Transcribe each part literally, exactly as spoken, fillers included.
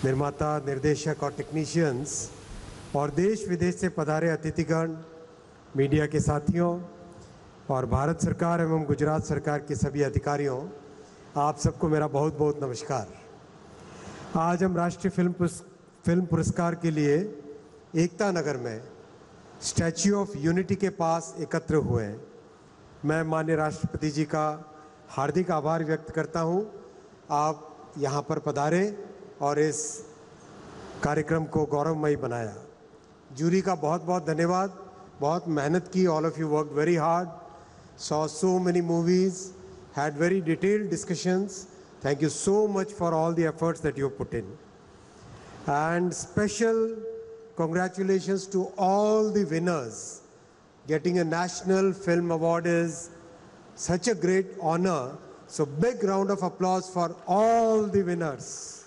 निर्माता, निर्देशक और टेक्नीशियंस और देश विदेश से पधारे अतिथिगण, मीडिया के साथियों और भारत सरकार एवं गुजरात सरकार के सभी अधिकारियों, आप सबको मेरा बहुत बहुत नमस्कार। आज हम राष्ट्रीय फिल्म पुरस् फिल्म पुरस्कार के लिए एकता नगर में स्टैच्यू ऑफ यूनिटी के पास एकत्र हुए हैं। मैं माननीय राष्ट्रपति जी का हार्दिक आभार व्यक्त करता हूं। आप यहां पर पधारे और इस कार्यक्रम को गौरवमयी बनाया। जूरी का बहुत बहुत धन्यवाद। बहुत मेहनत की। All of you work very hard, saw so many movies, had very detailed discussions. Thank you so much for all the efforts that you put in. And special congratulations to all the winners. Getting a National Film Award is such a great honor. So big round of applause for all the winners.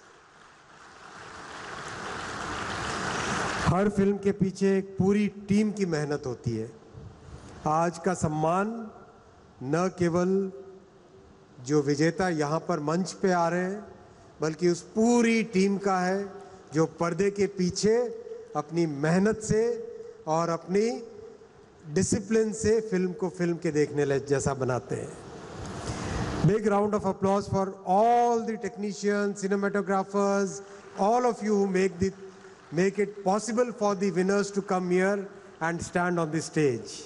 Her film के पीछे एक पूरी team की मेहनत होती है। आज का सम्मान न केवल जो विजेता यहाँ पर मंच पे आ रहे हैं, बल्कि उस पूरी टीम का है जो पर्दे के पीछे अपनी मेहनत से और अपनी डिसिप्लिन से फिल्म को फिल्म के देखने जैसा बनाते हैं। Big round of applause for all the technicians, cinematographers, all of you who make the make it possible for the winners to come here and stand on the stage.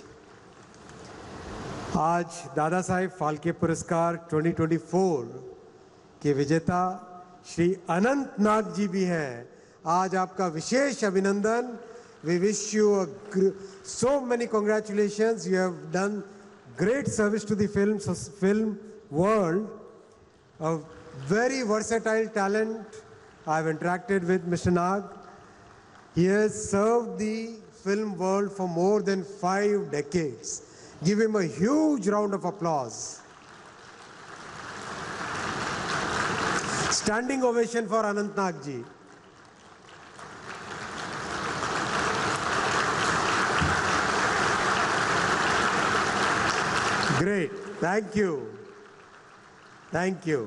आज दादा साहेब फाल्के पुरस्कार दो हज़ार चौबीस के विजेता श्री अनंत नाग जी भी हैं। आज आपका विशेष अभिनंदन। We wish you so many congratulations. You have done great service to the film film world. A very versatile talent. I have interacted with mister Nag. He has served the film world for more than five decades. Give him a huge round of applause. Standing ovation for Anant Nag ji. Great. Thank you. Thank you.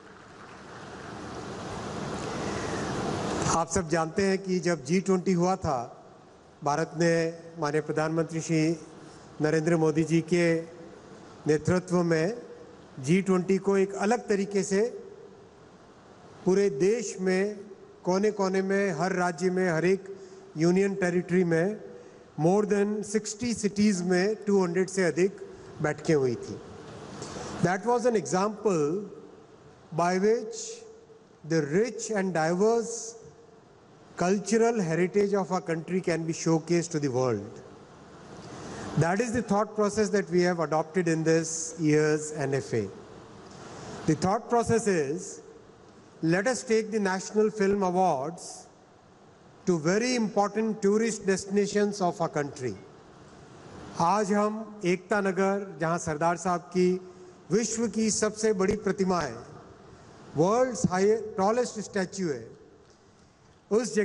आप सब जानते हैं कि जब G twenty हुआ था, भारत ने माननीय प्रधानमंत्री श्री नरेंद्र मोदी जी के नेतृत्व में जी ट्वेंटी को एक अलग तरीके से पूरे देश में कोने कोने में, हर राज्य में, हर एक यूनियन टेरिटरी में मोर देन साठ सिटीज़ में दो सौ से अधिक बैठकें हुई थी। That was an example by which the rich and diverse cultural heritage of our country can be showcased to the world. That is the thought process that we have adopted in this year's N F A. The thought process is, let us take the National Film Awards to very important tourist destinations of our country. आज हम एकता नगर, जहां सरदार साहब की विश्व की सबसे बड़ी प्रतिमा है, वर्ल्ड्स हाईएस्ट टॉलेस्ट स्टैच्यू है, उस